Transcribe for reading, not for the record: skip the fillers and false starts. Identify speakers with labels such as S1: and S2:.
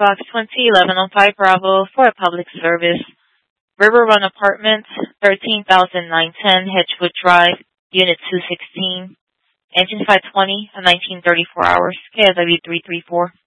S1: Box 2011 on 5 Bravo for a public service. River Run Apartments, 13,910 Hedgewood Drive, Unit 216. Engine 520, 1934 hours, KSW 334.